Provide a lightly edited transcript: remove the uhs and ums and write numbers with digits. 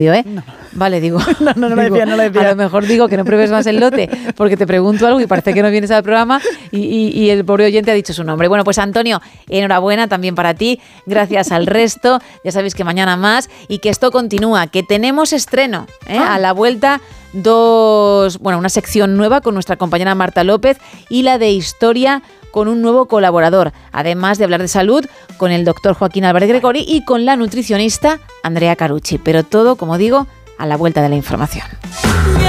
¿eh? No. Vale, digo. No lo decía. A lo mejor digo que no pruebes más el lote porque te pregunto algo y parece que no vienes al programa y el pobre oyente ha dicho su nombre. Bueno, pues Antonio, enhorabuena también para ti. Gracias al resto. Ya sabéis que mañana más y que esto continúa, que tenemos estreno, ¿eh? A la vuelta una sección nueva con nuestra compañera Marta López y la de historia con un nuevo colaborador, además de hablar de salud con el doctor Joaquín Álvarez Gregori y con la nutricionista Andrea Carucci. Pero todo, como digo, a la vuelta de la información.